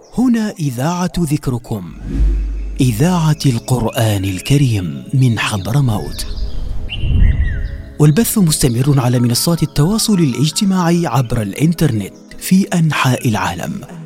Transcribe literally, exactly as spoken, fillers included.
هنا إذاعة ذكركم، إذاعة القرآن الكريم من حضرموت، والبث مستمر على منصات التواصل الاجتماعي عبر الإنترنت في أنحاء العالم.